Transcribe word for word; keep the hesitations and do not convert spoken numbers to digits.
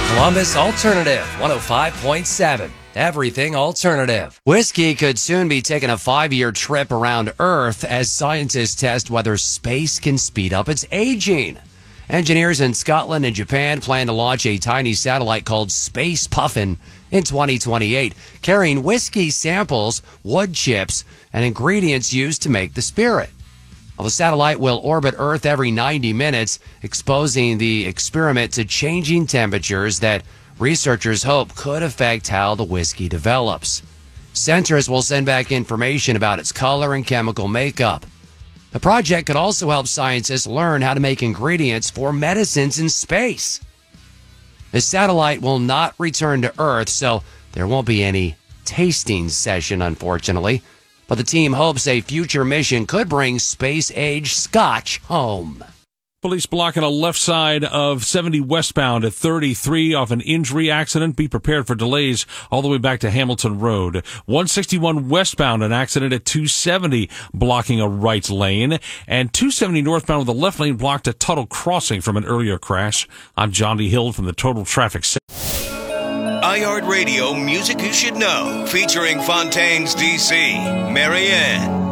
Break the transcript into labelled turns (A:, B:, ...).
A: Columbus Alternative one oh five point seven. Everything alternative. Whiskey could soon be taking a five-year trip around Earth as scientists test whether space can speed up its aging. Engineers in Scotland and Japan plan to launch a tiny satellite called Space Puffin in twenty twenty-eight, carrying whiskey samples, wood chips, and ingredients used to make the spirit. Well, the satellite will orbit Earth every ninety minutes, exposing the experiment to changing temperatures that researchers hope could affect how the whiskey develops. Scientists will send back information about its color and chemical makeup. The project could also help scientists learn how to make ingredients for medicines in space. The satellite will not return to Earth, so there won't be any tasting session, unfortunately. But the team hopes a future mission could bring space-age scotch home.
B: Police blocking a left side of seventy westbound at thirty-three off an injury accident. Be prepared for delays all the way back to Hamilton Road. one sixty-one westbound, an accident at two seventy blocking a right lane. And two seventy northbound with a left lane blocked at Tuttle Crossing from an earlier crash. I'm John D. Hill from the Total Traffic Center.
C: iHeartRadio Music You Should Know, featuring Fontaine's D C, Marianne.